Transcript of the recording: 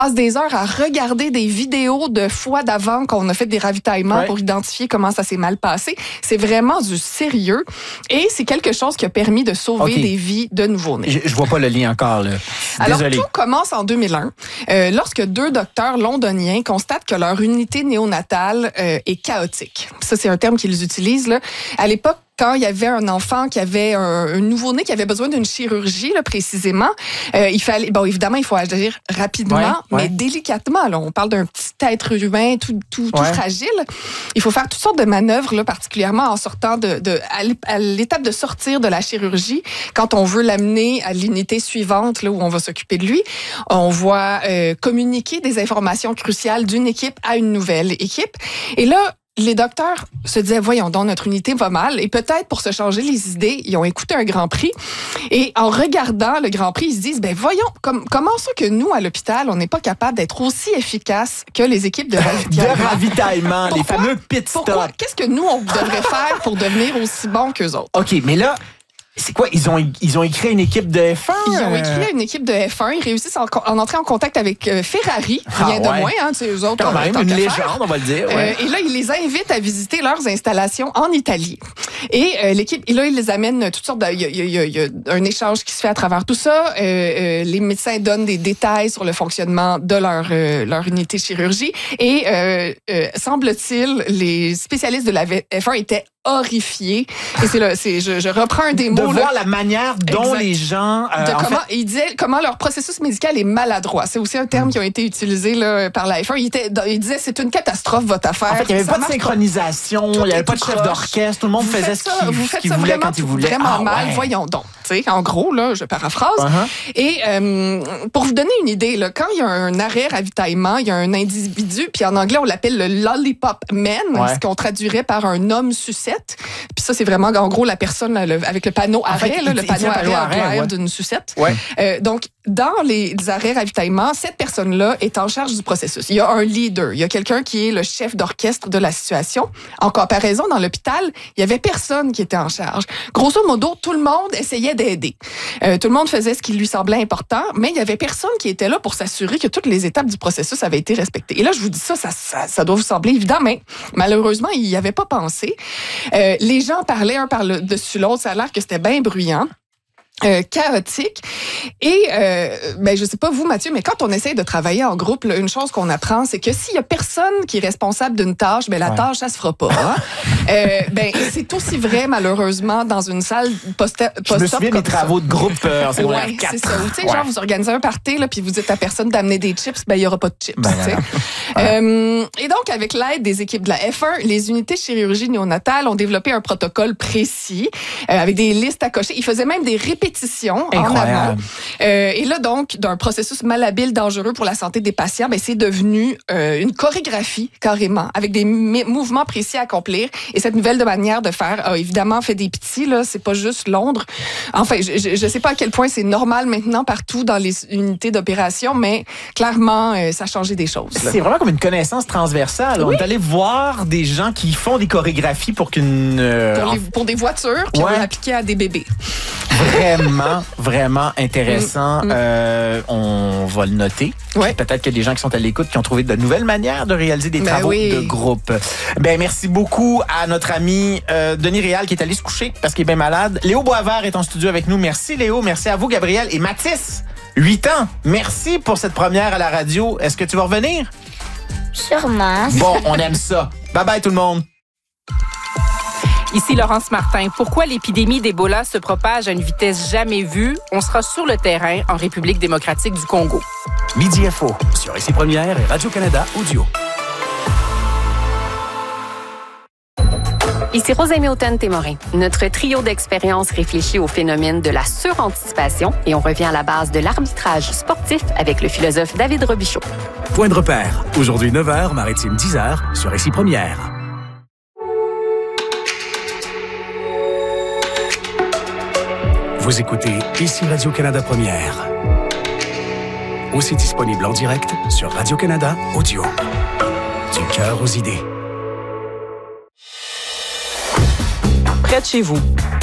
passe des heures à regarder des vidéos de fois d'avant qu'on a fait des ravitaillements pour identifier comment ça s'est mal passé. C'est vraiment du sérieux et c'est quelque chose qui a permis de sauver des vies de nouveau-nés. Je vois pas le lien encore, là. Alors, tout commence en 2001, lorsque 2 docteurs londoniens constatent que leur unité néonatale est chaotique. Ça, c'est un terme qu'ils utilisent, là. À l'époque, quand il y avait un enfant qui avait un nouveau-né qui avait besoin d'une chirurgie, là, précisément, il fallait, bon, évidemment, il faut agir rapidement, mais délicatement. Là, on parle d'un petit être humain tout fragile. Il faut faire toutes sortes de manœuvres, là, particulièrement en sortant à l'étape de sortir de la chirurgie. Quand on veut l'amener à l'unité suivante, là, où on va s'occuper de lui, on va communiquer des informations cruciales d'une équipe à une nouvelle équipe. Et là, les docteurs se disaient, voyons donc, notre unité va mal. Et peut-être pour se changer les idées, ils ont écouté un Grand Prix. Et en regardant le Grand Prix, ils se disent, ben voyons, comment ça que nous, à l'hôpital, on n'est pas capable d'être aussi efficaces que les équipes de ravitaillement? De ravitaillement, les fameux pit stops. Pourquoi? Qu'est-ce que nous, on devrait faire pour devenir aussi bons qu'eux autres? OK, mais là, c'est quoi? Ils ont écrit une équipe de F1? Ils ont écrit une équipe de F1. Ils réussissent à entrer en contact avec Ferrari. Rien de moins, hein, tu sais, eux autres. Quand même, une légende, on va le dire. Et là, ils les invitent à visiter leurs installations en Italie. Et l'équipe, et là, ils les amènent toutes sortes il y a un échange qui se fait à travers tout ça. Les médecins donnent des détails sur le fonctionnement de leur unité de chirurgie. Et semble-t-il, les spécialistes de la F1 étaient horrifiés. Et je reprends un des mots. De voir la manière dont les gens... il disait comment leur processus médical est maladroit. C'est aussi un terme qui a été utilisé là, par la F1. Il disait c'est une catastrophe votre affaire. En fait, il n'y avait pas de synchronisation, il n'y avait pas de chef d'orchestre. Tout le monde faisait ce qu'il voulait quand il voulait. Vraiment mal, voyons donc. En gros, là, je paraphrase. Et pour vous donner une idée, là, quand il y a un arrêt ravitaillement, il y a un individu, puis en anglais, on l'appelle le lollipop man, ce qu'on traduirait par un homme sucette. Puis ça, c'est vraiment, en gros, la personne avec le panneau arrêt, le panneau arrêt d'une sucette. Donc, dans les arrêts ravitaillement, cette personne-là est en charge du processus. Il y a un leader, il y a quelqu'un qui est le chef d'orchestre de la situation. En comparaison, dans l'hôpital, il y avait personne qui était en charge. Grosso modo, tout le monde essayait d'aider. Tout le monde faisait ce qui lui semblait important, mais il y avait personne qui était là pour s'assurer que toutes les étapes du processus avaient été respectées. Et là, je vous dis ça doit vous sembler évident, mais malheureusement, il n'y avait pas pensé. Les gens parlaient un par-dessus l'autre, ça a l'air que c'était bien bruyant. Chaotique. Et je sais pas vous, Mathieu, mais quand on essaye de travailler en groupe, là, une chose qu'on apprend, c'est que s'il y a personne qui est responsable d'une tâche, la tâche, ça se fera pas. Hein? C'est aussi vrai, malheureusement, dans une salle post-op. Je me souviens des travaux de groupe en secondaire 4. C'est ça. Tu sais, genre, vous organisez un party, là, puis vous dites à personne d'amener des chips, il y aura pas de chips. Et donc, avec l'aide des équipes de la F1, les unités de chirurgie néonatale ont développé un protocole précis, avec des listes à cocher. Ils faisaient même des répétitions en amont. Et là, donc, d'un processus malhabile, dangereux pour la santé des patients, c'est devenu une chorégraphie, carrément, avec des mouvements précis à accomplir. Et cette nouvelle manière de faire a évidemment fait des petits, là. C'est pas juste Londres. Enfin, je sais pas à quel point c'est normal maintenant partout dans les unités d'opération, mais clairement, ça a changé des choses. Là. C'est vraiment comme une connaissance transversale. On est allé voir des gens qui font des chorégraphies pour pour des voitures, puis on l'a appliqué à des bébés. Vraiment intéressant. On va le noter. Peut-être qu'il y a des gens qui sont à l'écoute qui ont trouvé de nouvelles manières de réaliser des travaux de groupe. Merci beaucoup à notre ami Denis Réal qui est allé se coucher parce qu'il est bien malade. Léo Boisvert est en studio avec nous. Merci Léo. Merci à vous Gabriel. Et Mathis, 8 ans. Merci pour cette première à la radio. Est-ce que tu vas revenir? Sûrement. Bon, on aime ça. Bye bye tout le monde. Ici Laurence Martin. Pourquoi l'épidémie d'Ebola se propage à une vitesse jamais vue? On sera sur le terrain en République démocratique du Congo. Midi Info sur Ici Première et Radio-Canada Audio. Ici Rosemée Automne-Témorin. Notre trio d'expériences réfléchit au phénomène de la suranticipation et on revient à la base de l'arbitrage sportif avec le philosophe David Robichaud. Point de repère. Aujourd'hui 9h, Maritime 10h sur Ici Première. Vous écoutez Ici Radio-Canada Première. Aussi disponible en direct sur Radio-Canada Audio. Du cœur aux idées. Près de chez vous,